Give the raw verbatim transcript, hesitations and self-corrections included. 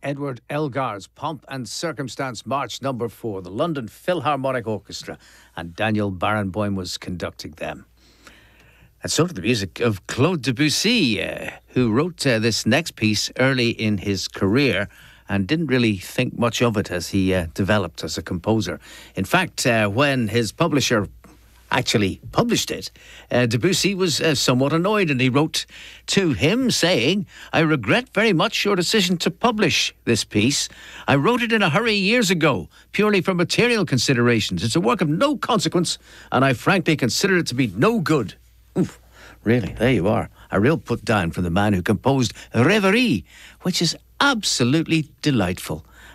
Edward Elgar's Pomp and Circumstance March Number Four, the London Philharmonic Orchestra, and Daniel Barenboim was conducting them. And so to the music of Claude Debussy, uh, who wrote uh, this next piece early in his career and didn't really think much of it as he uh, developed as a composer. In fact, uh, when his publisher actually published it, uh, Debussy was uh, somewhat annoyed, and he wrote to him saying, "I regret very much your decision to publish this piece. I wrote it in a hurry years ago, purely for material considerations. It's a work of no consequence, and I frankly consider it to be no good." Oof, really, there you are. A real put down from the man who composed Rêverie, which is absolutely delightful.